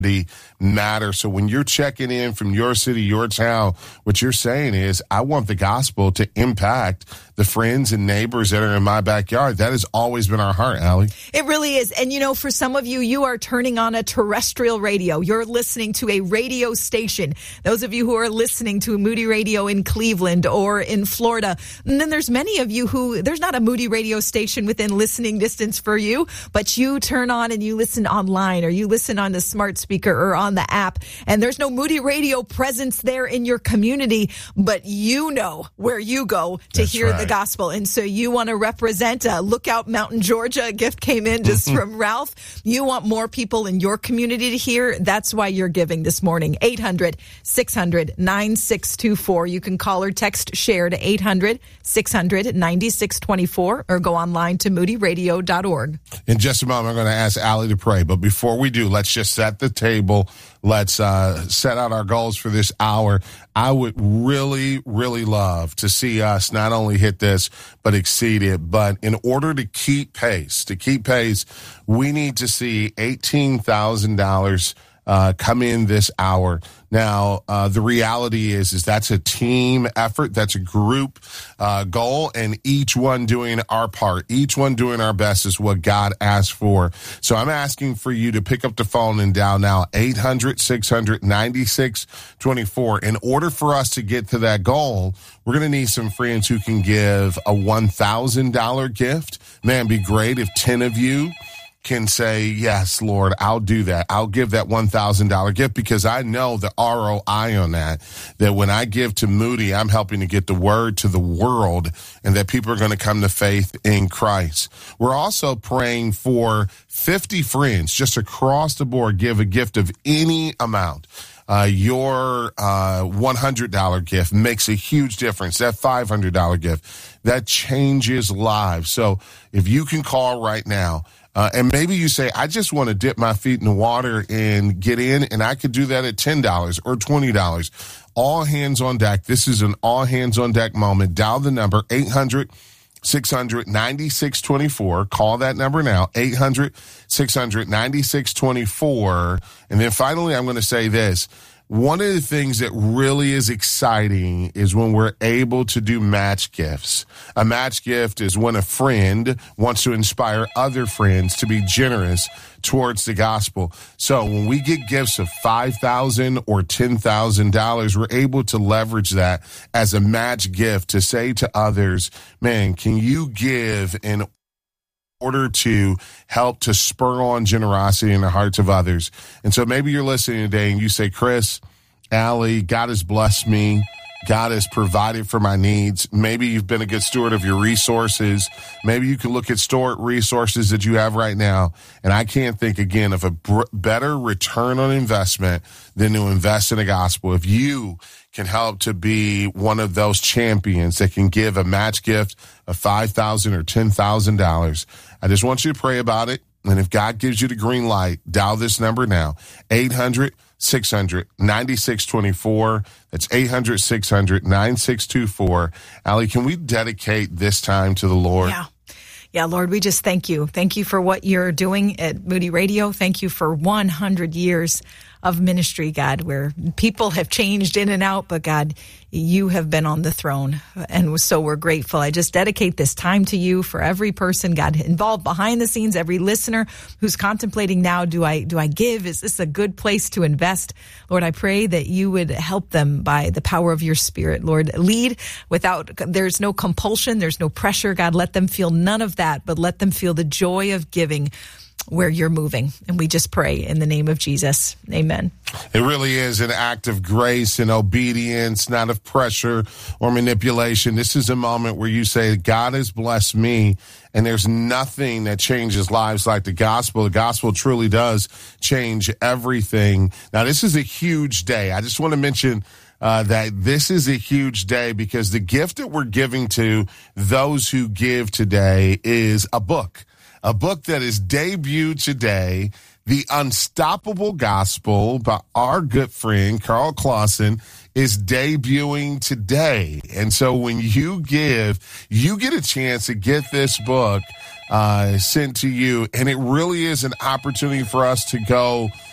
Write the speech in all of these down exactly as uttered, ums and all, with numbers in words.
matter. So when you're checking in from your city, your town, what you're saying is, I want the gospel to impact the friends and neighbors that are in my backyard. That has always been our heart, Allie. It really is. And, you know, for some of you, you are turning on a terrestrial radio. You're listening to a radio station. Those of you who are listening to Moody Radio in Cleveland or in Florida. And then there's many of you who, there's not a Moody Radio station within listening distance for you, but you turn on and you listen online, or you listen on the smart speaker or on the app. And there's no Moody Radio presence there in your community, but you know where you go to That's hear right. the gospel. And so you want to represent uh, Lookout Mountain, Georgia. A gift came in just from Ralph. You want more people in your community to hear. That's why you're giving this morning. eight hundred, six hundred, nine six two four. You can call or text share to eight hundred, six hundred, ninety-six twenty-four or go online to moody radio dot org. In just a moment, I'm going to ask Allie to pray. But before we do, let's just set the table. Let's uh, set out our goals for this hour. I would really, really love to see us not only hit this, but exceed it. But in order to keep pace, to keep pace, we need to see eighteen thousand dollars uh, come in this hour. Now, uh, the reality is, is that's a team effort. That's a group uh, goal, and each one doing our part, each one doing our best is what God asked for. So I'm asking for you to pick up the phone and dial now eight hundred, six hundred, ninety-six twenty-four. In order for us to get to that goal, we're going to need some friends who can give a one thousand dollars gift. Man, it'd be great if ten of you can say, yes, Lord, I'll do that. I'll give that one thousand dollars gift, because I know the R O I on that, that when I give to Moody, I'm helping to get the word to the world, and that people are going to come to faith in Christ. We're also praying for fifty friends just across the board, give a gift of any amount. Uh, your uh, one hundred dollars gift makes a huge difference. That five hundred dollars gift, that changes lives. So if you can call right now, Uh, and maybe you say, I just want to dip my feet in the water and get in, and I could do that at ten dollars or twenty dollars. All hands on deck. This is an all hands on deck moment. Dial the number eight hundred, six hundred, ninety-six twenty-four. Call that number now, eight hundred, six hundred, ninety-six twenty-four. And then finally, I'm going to say this. One of the things that really is exciting is when we're able to do match gifts. A match gift is when a friend wants to inspire other friends to be generous towards the gospel. So when we get gifts of five thousand dollars or ten thousand dollars, we're able to leverage that as a match gift to say to others, man, can you give in order to help to spur on generosity in the hearts of others? And so maybe you're listening today and you say, Chris, Allie, God has blessed me. God has provided for my needs. Maybe you've been a good steward of your resources. Maybe you can look at stored resources that you have right now. And I can't think, again, of a br- better return on investment than to invest in the gospel. If you can help to be one of those champions that can give a match gift of five thousand dollars or ten thousand dollars, I just want you to pray about it. And if God gives you the green light, dial this number now, eight hundred, six hundred, ninety-six twenty-four. That's eight hundred, six hundred, ninety-six twenty-four. Allie, can we dedicate this time to the Lord? Yeah. Yeah, Lord, we just thank you. Thank you for what you're doing at Moody Radio. Thank you for one hundred years of ministry, God, where people have changed in and out, but God, you have been on the throne. And so we're grateful. I just dedicate this time to you for every person, God, involved behind the scenes, every listener who's contemplating now, do I, do I give? Is this a good place to invest? Lord, I pray that you would help them by the power of your Spirit. Lord, lead without, there's no compulsion, there's no pressure. God, let them feel none of that, but let them feel the joy of giving where you're moving. And we just pray in the name of Jesus. Amen. It really is an act of grace and obedience, not of pressure or manipulation. This is a moment where you say, God has blessed me, and there's nothing that changes lives like the gospel. The gospel truly does change everything. Now, this is a huge day. I just want to mention Uh, that this is a huge day, because the gift that we're giving to those who give today is a book, a book that is debuted today, The Unstoppable Gospel by our good friend Carl Clausen, is debuting today. And so when you give, you get a chance to get this book uh, sent to you. And it really is an opportunity for us to go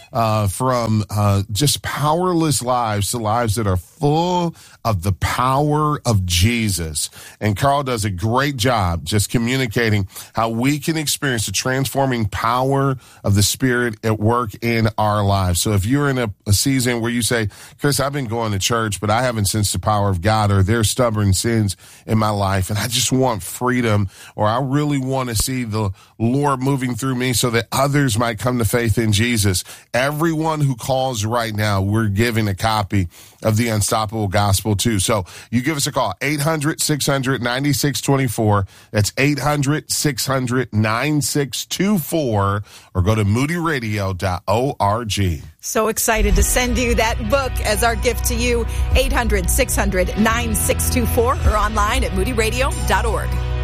uh, from uh, just powerless lives to lives that are full of the power of Jesus. And Carl does a great job just communicating how we can experience the transforming power of the Spirit at work in our lives. So if you're in a, a season where you say, Chris, I've been going to church, but I haven't sensed the power of God, or there's stubborn sins in my life, and I just want freedom, or I really want to see the Lord moving through me so that others might come to faith in Jesus. Everyone who calls right now, we're giving a copy of the Unstoppable Gospel too. So you give us a call, eight hundred, six hundred, ninety-six twenty-four. That's eight hundred, six hundred, ninety-six twenty-four, or go to moody radio dot org. So excited to send you that book as our gift to you, eight hundred, six hundred, ninety-six twenty-four, or online at moody radio dot org.